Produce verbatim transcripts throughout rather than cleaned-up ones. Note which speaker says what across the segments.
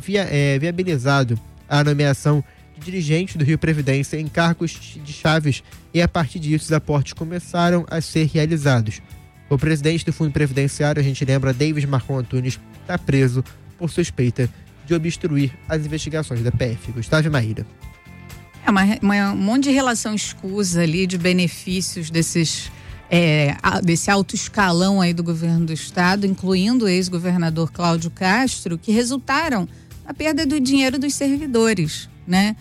Speaker 1: via, é, viabilizado a nomeação de dirigentes do Rio Previdência em cargos de chaves e, a partir disso, os aportes começaram a ser realizados. O presidente do Fundo Previdenciário, a gente lembra, Davis Marcon Antunes, está preso por suspeita de obstruir as investigações da P F. Gustavo e Maíra.
Speaker 2: É uma, uma, um monte de relação escusa ali de benefícios desses, é, desse alto escalão aí do governo do estado, incluindo o ex-governador Cláudio Castro, que resultaram na perda do dinheiro dos servidores, né?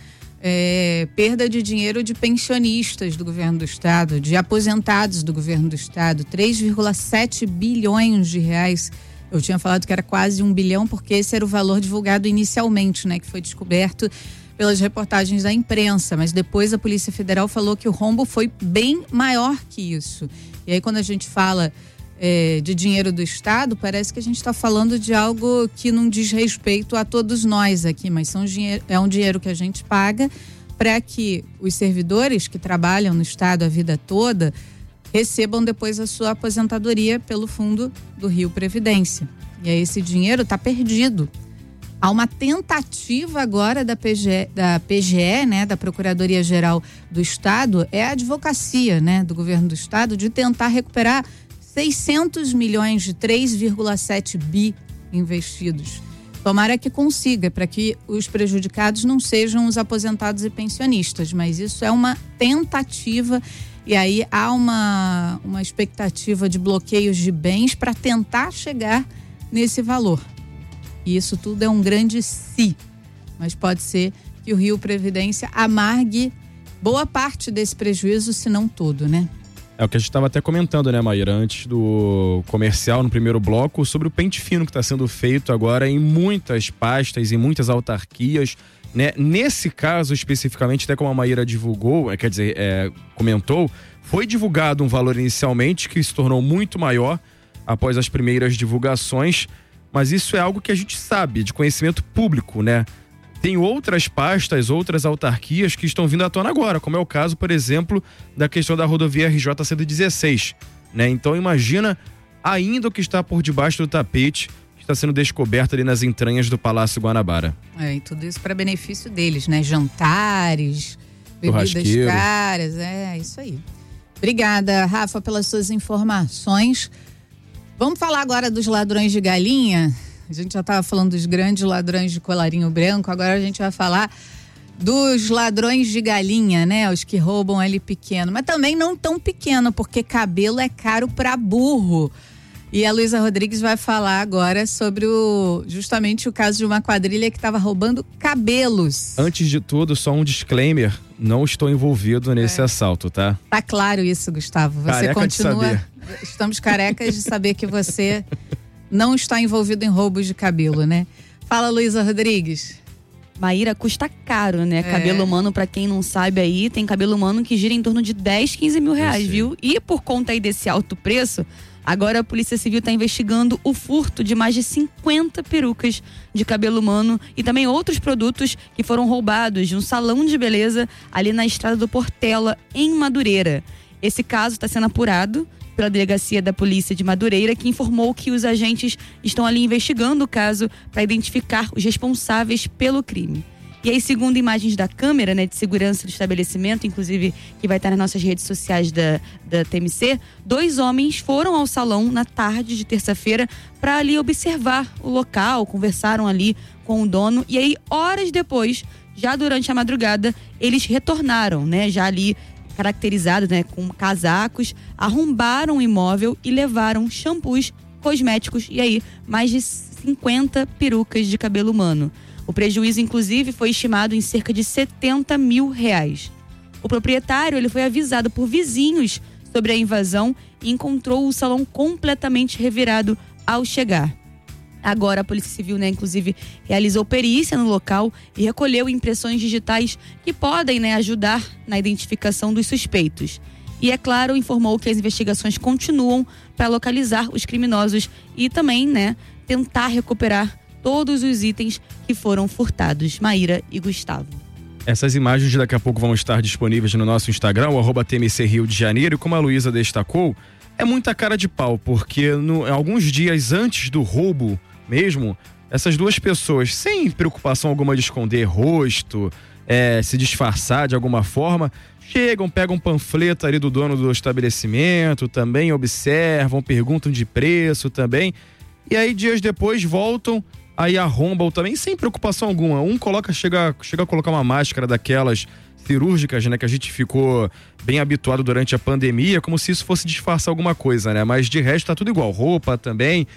Speaker 2: É, perda de dinheiro de pensionistas do governo do estado, de aposentados do governo do estado, três vírgula sete bilhões de reais. Eu tinha falado que era quase um bilhão, porque esse era o valor divulgado inicialmente, né? Que foi descoberto pelas reportagens da imprensa, mas depois a Polícia Federal falou que o rombo foi bem maior que isso. E aí, quando a gente fala é, de dinheiro do estado, parece que a gente está falando de algo que não diz respeito a todos nós aqui, mas são dinheiro, é um dinheiro que a gente paga para que os servidores que trabalham no estado a vida toda recebam depois a sua aposentadoria pelo Fundo do Rio Previdência. E aí esse dinheiro está perdido. Há uma tentativa agora da P G E, da P G E, né, da Procuradoria-Geral do Estado, é a advocacia, né, do governo do estado, de tentar recuperar seiscentos milhões de três vírgula sete bi investidos. Tomara que consiga, para que os prejudicados não sejam os aposentados e pensionistas, mas isso é uma tentativa. E aí há uma, uma expectativa de bloqueios de bens para tentar chegar nesse valor. E isso tudo é um grande si. Mas pode ser que o Rio Previdência amargue boa parte desse prejuízo, se não todo, né?
Speaker 3: É o que a gente estava até comentando, né, Maíra, antes do comercial, no primeiro bloco, sobre o pente fino que está sendo feito agora em muitas pastas, em muitas autarquias, né? Nesse caso, especificamente, até como a Maíra divulgou, é, quer dizer, é, comentou, foi divulgado um valor inicialmente que se tornou muito maior após as primeiras divulgações, mas isso é algo que a gente sabe, de conhecimento público, né? Tem outras pastas, outras autarquias que estão vindo à tona agora, como é o caso, por exemplo, da questão da rodovia R J cento e dezesseis, né? Então imagina ainda o que está por debaixo do tapete, que está sendo descoberto ali nas entranhas do Palácio Guanabara.
Speaker 2: É, e tudo isso para benefício deles, né? Jantares, bebidas caras, é isso aí. Obrigada, Rafa, pelas suas informações. Vamos falar agora dos ladrões de galinha. A gente já estava falando dos grandes ladrões de colarinho branco, agora a gente vai falar dos ladrões de galinha, né? Os que roubam ali pequeno, mas também não tão pequeno, porque cabelo é caro para burro. E a Luísa Rodrigues vai falar agora sobre o, justamente o caso de uma quadrilha que estava roubando cabelos.
Speaker 3: Antes de tudo, só um disclaimer, não estou envolvido nesse é. assalto, tá?
Speaker 2: Tá claro isso, Gustavo. Você
Speaker 3: Careca
Speaker 2: continua.
Speaker 3: de saber.
Speaker 2: Estamos carecas de saber que você não está envolvido em roubos de cabelo, né? Fala, Luísa Rodrigues.
Speaker 4: Maíra, custa caro, né? É. Cabelo humano, pra quem não sabe aí, tem cabelo humano que gira em torno de dez, quinze mil reais, viu? E por conta aí desse alto preço, agora a Polícia Civil está investigando o furto de mais de cinquenta perucas de cabelo humano e também outros produtos que foram roubados de um salão de beleza ali na estrada do Portela, em Madureira. Esse caso está sendo apurado pela Delegacia da Polícia de Madureira, que informou que os agentes estão ali investigando o caso para identificar os responsáveis pelo crime. E aí, segundo imagens da câmera, né, de segurança do estabelecimento, inclusive que vai estar nas nossas redes sociais da, da T M C, dois homens foram ao salão na tarde de terça-feira para ali observar o local, conversaram ali com o dono e aí, horas depois, já durante a madrugada, eles retornaram, né, já ali caracterizados, né, com casacos, arrombaram o imóvel e levaram shampoos, cosméticos e aí mais de cinquenta perucas de cabelo humano. O prejuízo, inclusive, foi estimado em cerca de setenta mil reais. O proprietário ele foi avisado por vizinhos sobre a invasão e encontrou o salão completamente revirado ao chegar. Agora a Polícia Civil, né, inclusive, realizou perícia no local e recolheu impressões digitais que podem, né, ajudar na identificação dos suspeitos. E, é claro, informou que as investigações continuam para localizar os criminosos e também, né, tentar recuperar todos os itens que foram furtados. Maíra e Gustavo.
Speaker 3: Essas imagens daqui a pouco vão estar disponíveis no nosso Instagram, o arroba T M C Rio de Janeiro. E como a Luísa destacou, é muita cara de pau, porque no, alguns dias antes do roubo mesmo, essas duas pessoas, sem preocupação alguma de esconder rosto, é, se disfarçar de alguma forma, chegam, pegam um panfleto ali do dono do estabelecimento, também observam, perguntam de preço também, e aí dias depois voltam, aí arrombam também, sem preocupação alguma. Um coloca, chega, chega a colocar uma máscara daquelas cirúrgicas, né, que a gente ficou bem habituado durante a pandemia, como se isso fosse disfarçar alguma coisa, né, mas de resto tá tudo igual, roupa também,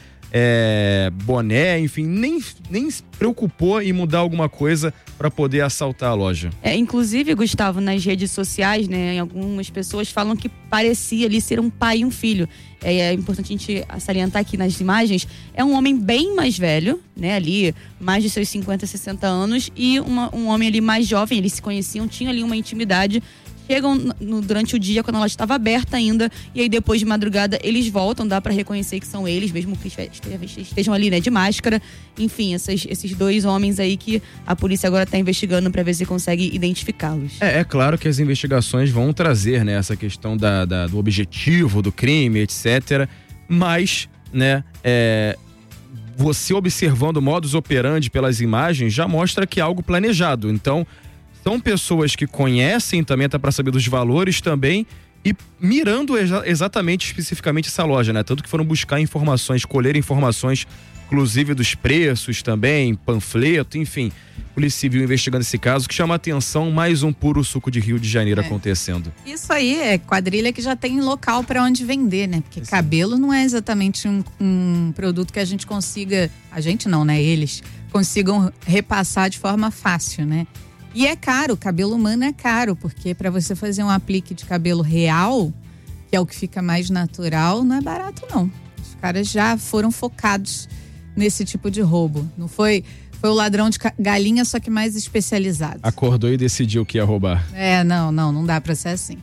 Speaker 3: é, boné, enfim, nem, nem se preocupou em mudar alguma coisa para poder assaltar a loja.
Speaker 4: É, inclusive, Gustavo, nas redes sociais, né, algumas pessoas falam que parecia ali ser um pai e um filho. É, é importante a gente salientar aqui nas imagens, é um homem bem mais velho, né, ali, mais de seus cinquenta, sessenta anos, e uma, um homem ali mais jovem, eles se conheciam, tinham ali uma intimidade. Chegam no, durante o dia, quando ela estava aberta ainda, e aí depois de madrugada eles voltam, dá para reconhecer que são eles, mesmo que estejam ali, né, de máscara. Enfim, essas, esses dois homens aí que a polícia agora está investigando para ver se consegue identificá-los.
Speaker 3: É, é claro que as investigações vão trazer, né, essa questão da, da, do objetivo do crime, etcétera. Mas, né, é, você observando o modus operandi pelas imagens já mostra que é algo planejado. Então, são pessoas que conhecem também, até para saber dos valores também, e mirando exa- exatamente, especificamente essa loja, né? Tanto que foram buscar informações, colher informações, inclusive dos preços também, panfleto, enfim. Polícia Civil investigando esse caso, que chama a atenção, mais um puro suco de Rio de Janeiro é. acontecendo.
Speaker 2: Isso aí é quadrilha que já tem local para onde vender, né? Porque Sim. cabelo não é exatamente um, um produto que a gente consiga, a gente não, né? Eles consigam repassar de forma fácil, né? E é caro, cabelo humano é caro, porque para você fazer um aplique de cabelo real, que é o que fica mais natural, não é barato não. Os caras já foram focados nesse tipo de roubo. Não foi, foi o ladrão de galinha, só que mais especializado.
Speaker 3: Acordou e decidiu que ia roubar.
Speaker 2: É, não, não, não dá para ser assim.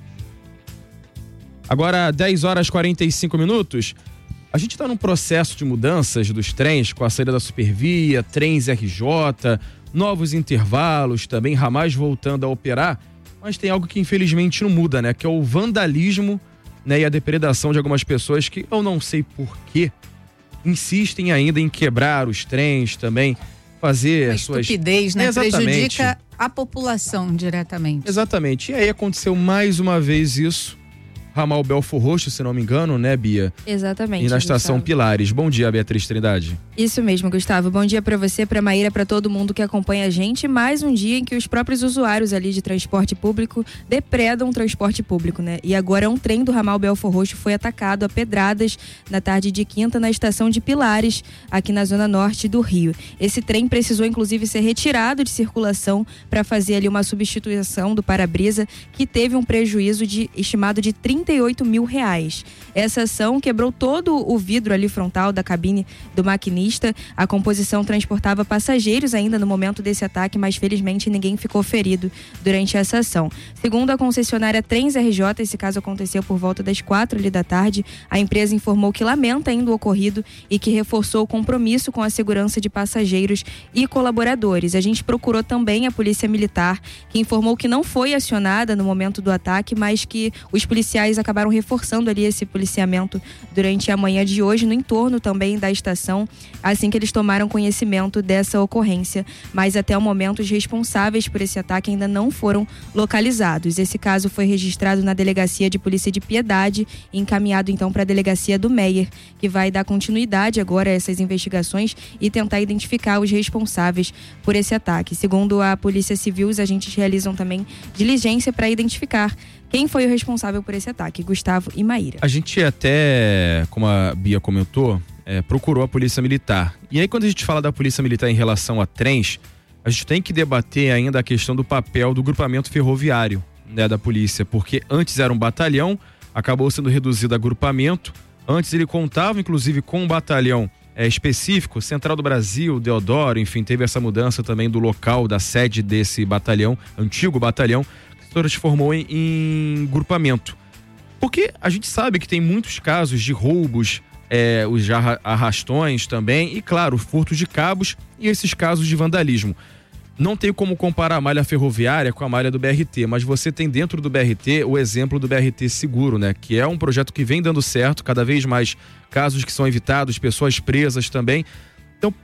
Speaker 3: Agora, dez horas e quarenta e cinco minutos. A gente está num processo de mudanças dos trens, com a saída da Supervia, trens R J, novos intervalos, também ramais voltando a operar, mas tem algo que infelizmente não muda, né? Que é o vandalismo, né? E a depredação de algumas pessoas que eu não sei porquê insistem ainda em quebrar os trens também, fazer
Speaker 2: a
Speaker 3: suas...
Speaker 2: estupidez, né?
Speaker 3: Exatamente.
Speaker 2: Prejudica a população diretamente.
Speaker 3: Exatamente. E aí aconteceu mais uma vez isso. Ramal Belfor Roxo, se não me engano, né, Bia?
Speaker 5: Exatamente.
Speaker 3: E na estação
Speaker 5: Gustavo.
Speaker 3: Pilares. Bom dia, Beatriz Trindade.
Speaker 5: Isso mesmo, Gustavo. Bom dia pra você, pra Maíra, pra todo mundo que acompanha a gente. Mais um dia em que os próprios usuários ali de transporte público depredam o transporte público, né? E agora um trem do Ramal Belfor Roxo foi atacado a pedradas na tarde de quinta na estação de Pilares, aqui na zona norte do Rio. Esse trem precisou, inclusive, ser retirado de circulação para fazer ali uma substituição do para-brisa, que teve um prejuízo de, estimado de trinta e oito mil reais. Essa ação quebrou todo o vidro ali frontal da cabine do maquinista. A composição transportava passageiros ainda no momento desse ataque, mas felizmente ninguém ficou ferido durante essa ação. Segundo a concessionária Trens R J, esse caso aconteceu por volta das quatro ali da tarde. A empresa informou que lamenta ainda o ocorrido e que reforçou o compromisso com a segurança de passageiros e colaboradores. A gente procurou também a Polícia Militar, que informou que não foi acionada no momento do ataque, mas que os policiais acabaram reforçando ali esse policiamento durante a manhã de hoje, no entorno também da estação, assim que eles tomaram conhecimento dessa ocorrência. Mas até o momento os responsáveis por esse ataque ainda não foram localizados. Esse caso foi registrado na Delegacia de Polícia de Piedade e encaminhado então para a Delegacia do Meier, que vai dar continuidade agora a essas investigações e tentar identificar os responsáveis por esse ataque. Segundo a Polícia Civil, os agentes realizam também diligência para identificar quem foi o responsável por esse ataque, Gustavo e Maíra.
Speaker 3: A gente até, como a Bia comentou, é, procurou a Polícia Militar. E aí, quando a gente fala da Polícia Militar em relação a trens, a gente tem que debater ainda a questão do papel do grupamento ferroviário, né, da polícia, porque antes era um batalhão, acabou sendo reduzido a grupamento. Antes ele contava, inclusive, com um batalhão é, específico, Central do Brasil, Deodoro, enfim, teve essa mudança também do local, da sede desse batalhão, antigo batalhão, transformou em, em grupamento. Porque a gente sabe que tem muitos casos de roubos, é, os arrastões também, e claro, furtos de cabos e esses casos de vandalismo. Não tem como comparar a malha ferroviária com a malha do B R T, mas você tem dentro do B R T o exemplo do B R T Seguro, né? Que é um projeto que vem dando certo, cada vez mais casos que são evitados, pessoas presas também. Então,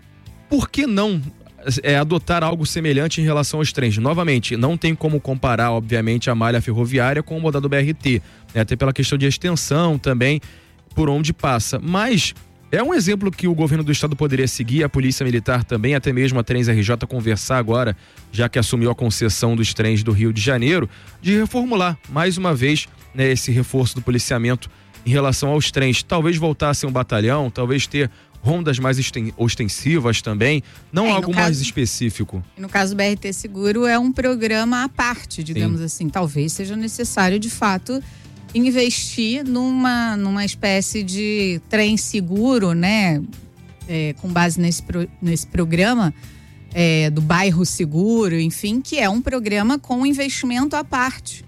Speaker 3: por que não é, adotar algo semelhante em relação aos trens? Novamente, não tem como comparar, obviamente, a malha ferroviária com o modal do B R T, né? Até pela questão de extensão também, por onde passa. Mas é um exemplo que o governo do estado poderia seguir, a Polícia Militar também, até mesmo a Trens R J conversar agora, já que assumiu a concessão dos trens do Rio de Janeiro, de reformular mais uma vez, né, esse reforço do policiamento em relação aos trens. Talvez voltar a ser um batalhão, talvez ter rondas mais ostensivas também, não
Speaker 2: é,
Speaker 3: algo
Speaker 2: caso,
Speaker 3: mais específico.
Speaker 2: No caso do B R T Seguro é um programa à parte, digamos Sim. assim. Talvez seja necessário, de fato, investir numa, numa espécie de trem seguro, né? É, com base nesse, pro, nesse programa é, do bairro seguro, enfim, que é um programa com investimento à parte.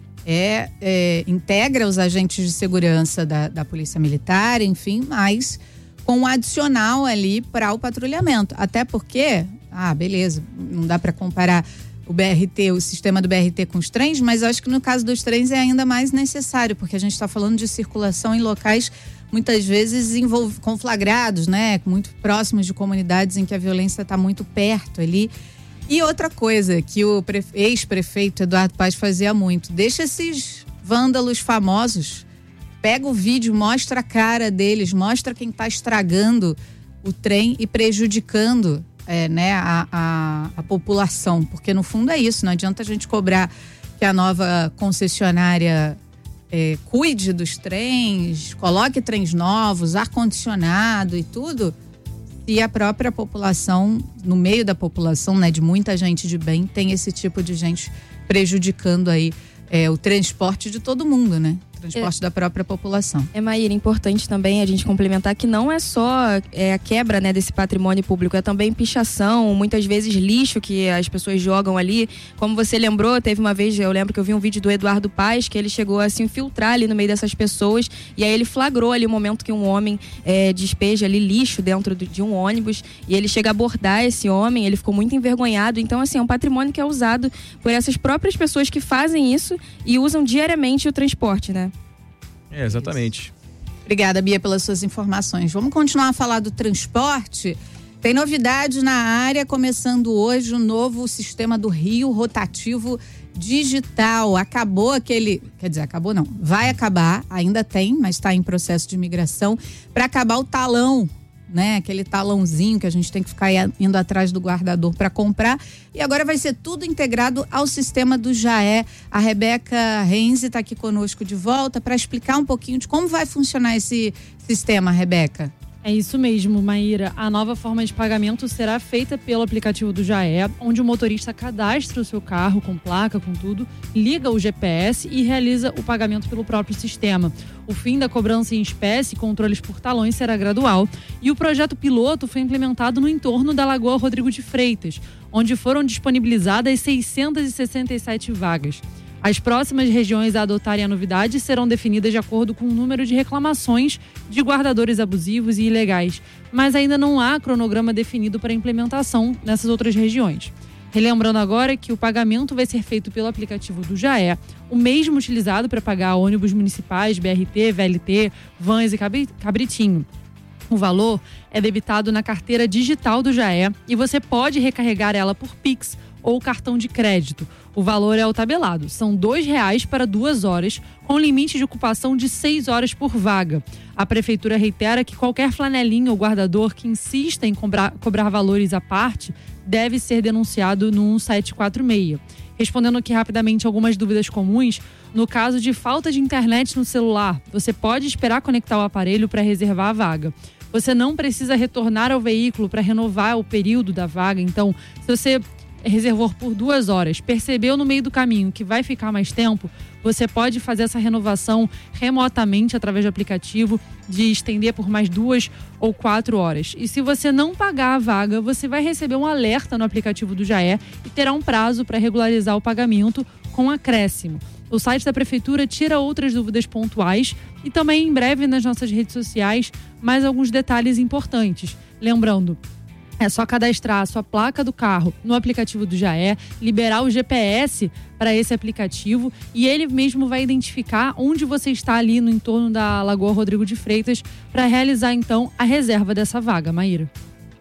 Speaker 2: É, é, integra os agentes de segurança da, da Polícia Militar, enfim, mas com um adicional ali para o patrulhamento. Até porque, ah, beleza, não dá para comparar o B R T, o sistema do B R T com os trens, mas eu acho que no caso dos trens é ainda mais necessário, porque a gente está falando de circulação em locais muitas vezes envolv- conflagrados, né? Muito próximos de comunidades em que a violência está muito perto ali. E outra coisa que o pre- ex-prefeito Eduardo Paes fazia muito, deixa esses vândalos famosos, pega o vídeo, mostra a cara deles, mostra quem está estragando o trem e prejudicando É, né, a, a, a população, porque no fundo é isso, não adianta a gente cobrar que a nova concessionária é, cuide dos trens, coloque trens novos, ar-condicionado e tudo, se a própria população, no meio da população, né, de muita gente de bem, tem esse tipo de gente prejudicando aí é, o transporte de todo mundo, né? Transporte é, da própria população.
Speaker 5: É, Maíra, importante também a gente complementar que não é só é, a quebra, né, desse patrimônio público, é também pichação, muitas vezes lixo que as pessoas jogam ali. Como você lembrou, teve uma vez, eu lembro que eu vi um vídeo do Eduardo Paes, que ele chegou a se infiltrar ali no meio dessas pessoas, e aí ele flagrou ali o momento que um homem é, despeja ali lixo dentro de um ônibus, e ele chega a abordar esse homem, ele ficou muito envergonhado. Então, assim, é um patrimônio que é usado por essas próprias pessoas que fazem isso e usam diariamente o transporte, né?
Speaker 3: É, exatamente.
Speaker 2: Obrigada, Bia, pelas suas informações. Vamos continuar a falar do transporte. Tem novidades na área, começando hoje o novo sistema do Rio Rotativo Digital. Acabou aquele... Quer dizer, acabou não. Vai acabar, ainda tem, mas está em processo de migração, para acabar o talão, né? Aquele talãozinho que a gente tem que ficar indo atrás do guardador para comprar. E agora vai ser tudo integrado ao sistema do Jaé. A Rebeca Renzi está aqui conosco de volta para explicar um pouquinho de como vai funcionar esse sistema, Rebeca.
Speaker 6: É isso mesmo, Maíra. A nova forma de pagamento será feita pelo aplicativo do Jaé, onde o motorista cadastra o seu carro com placa, com tudo, liga o G P S e realiza o pagamento pelo próprio sistema. O fim da cobrança em espécie e controles por talões será gradual, e o projeto piloto foi implementado no entorno da Lagoa Rodrigo de Freitas, onde foram disponibilizadas seiscentas e sessenta e sete vagas. As próximas regiões a adotarem a novidade serão definidas de acordo com o número de reclamações de guardadores abusivos e ilegais, mas ainda não há cronograma definido para implementação nessas outras regiões. Relembrando agora que o pagamento vai ser feito pelo aplicativo do Jaé, o mesmo utilizado para pagar ônibus municipais, B R T, V L T, vans e cabritinho. O valor é debitado na carteira digital do Jaé e você pode recarregar ela por Pix ou cartão de crédito. O valor é o tabelado, são dois reais para duas horas, com limite de ocupação de seis horas por vaga. A prefeitura reitera que qualquer flanelinha ou guardador que insista em cobrar, cobrar valores à parte deve ser denunciado no cento e quarenta e seis. Respondendo aqui rapidamente algumas dúvidas comuns, no caso de falta de internet no celular, você pode esperar conectar o aparelho para reservar a vaga. Você não precisa retornar ao veículo para renovar o período da vaga. Então, se você reservou por duas horas, percebeu no meio do caminho que vai ficar mais tempo, você pode fazer essa renovação remotamente através do aplicativo, de estender por mais duas ou quatro horas. E se você não pagar a vaga, você vai receber um alerta no aplicativo do Jaé e terá um prazo para regularizar o pagamento com acréscimo. O site da Prefeitura tira outras dúvidas pontuais e também em breve nas nossas redes sociais mais alguns detalhes importantes. Lembrando, é só cadastrar a sua placa do carro no aplicativo do Jaé, liberar o G P S para esse aplicativo e ele mesmo vai identificar onde você está ali no entorno da Lagoa Rodrigo de Freitas para realizar então a reserva dessa vaga, Maíra.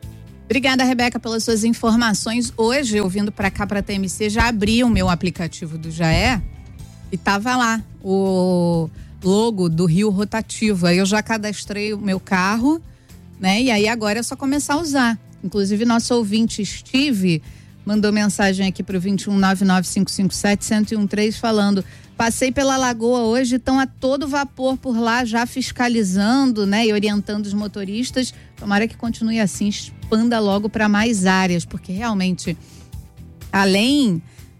Speaker 2: Obrigada, Rebeca, pelas suas informações. Hoje, eu vindo para cá, para a T M C, já abri o meu aplicativo do Jaé e tava lá o logo do Rio Rotativo. Aí eu já cadastrei o meu carro, né? E aí agora é só começar a usar. Inclusive, nosso ouvinte Steve mandou mensagem aqui pro vinte e um, nove nove cinco cinco sete, um zero um três falando: passei pela Lagoa hoje, estão a todo vapor por lá, já fiscalizando, né, e orientando os motoristas. Tomara que continue assim, expanda logo para mais áreas, porque realmente, além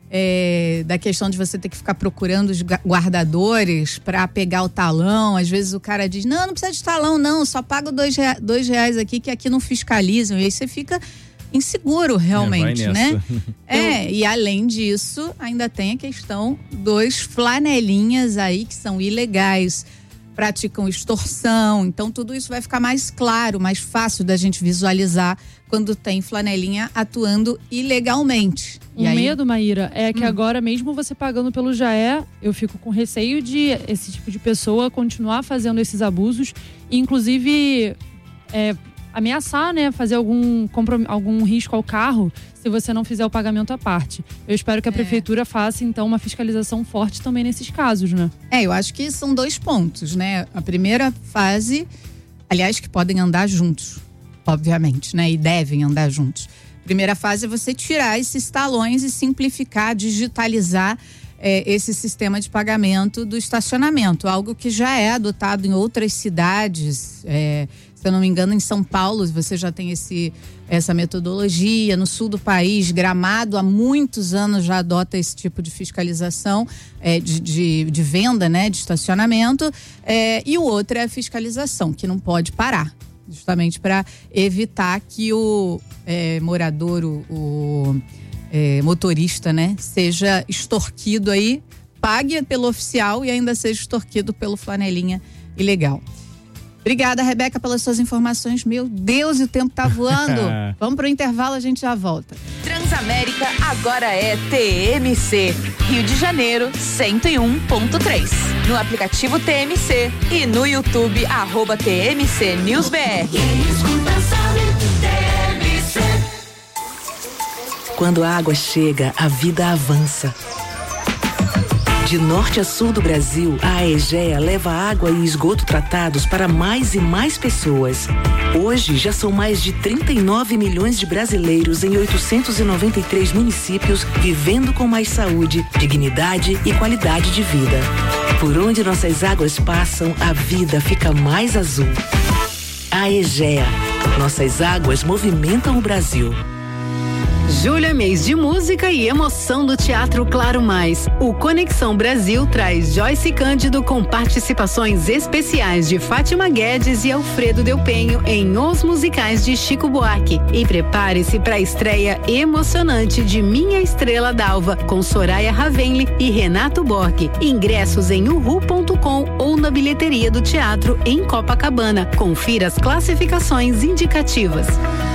Speaker 2: é, da questão de você ter que ficar procurando os guardadores para pegar o talão, às vezes o cara diz, não, não precisa de talão não, só pago dois, rea- dois reais aqui, que aqui não fiscalizam, e aí você fica inseguro realmente,
Speaker 3: é,
Speaker 2: né? É, e além disso, ainda tem a questão dos flanelinhas aí que são ilegais, praticam extorsão, então tudo isso vai ficar mais claro, mais fácil da gente visualizar quando tem flanelinha atuando ilegalmente.
Speaker 6: O
Speaker 2: e aí...
Speaker 6: medo, Maíra, é que
Speaker 2: hum.
Speaker 6: agora, mesmo você pagando pelo Jaé, eu fico com receio de esse tipo de pessoa continuar fazendo esses abusos e, inclusive, é, ameaçar, né, fazer algum, comprom- algum risco ao carro se você não fizer o pagamento à parte. Eu espero que a
Speaker 2: é.
Speaker 6: prefeitura faça, então, uma fiscalização forte também nesses casos, né?
Speaker 2: É, eu acho que são dois pontos, né? A primeira fase, aliás, que podem andar juntos, obviamente, né? E devem andar juntos. Primeira fase é você tirar esses talões e simplificar, digitalizar é, esse sistema de pagamento do estacionamento, algo que já é adotado em outras cidades. É, se eu não me engano, em São Paulo você já tem esse, essa metodologia. No sul do país, Gramado há muitos anos já adota esse tipo de fiscalização é, de, de, de venda, né, de estacionamento. É, e o outro é a fiscalização, que não pode parar, justamente para evitar que o é, morador, o, o é, motorista, né, seja extorquido aí, pague pelo oficial e ainda seja extorquido pelo flanelinha ilegal. Obrigada, Rebeca, pelas suas informações. Meu Deus, o tempo tá voando. Vamos pro intervalo, a gente já volta.
Speaker 7: Transamérica agora é T M C, Rio de Janeiro cento e um ponto três. No aplicativo T M C e no YouTube, arroba T M C News B R.
Speaker 8: Quando a água chega, a vida avança. De norte a sul do Brasil, a Aegea leva água e esgoto tratados para mais e mais pessoas. Hoje, já são mais de trinta e nove milhões de brasileiros em oitocentos e noventa e três municípios vivendo com mais saúde, dignidade e qualidade de vida. Por onde nossas águas passam, a vida fica mais azul. Aegea. Nossas águas movimentam o Brasil.
Speaker 9: Julho é mês de música e emoção do Teatro Claro Mais. O Conexão Brasil traz Joyce Cândido com participações especiais de Fátima Guedes e Alfredo Del Penho em Os Musicais de Chico Buarque. E prepare-se para a estreia emocionante de Minha Estrela d'Alva com Soraya Ravenli e Renato Borghi. Ingressos em uhu ponto com ou na bilheteria do teatro em Copacabana. Confira as classificações indicativas.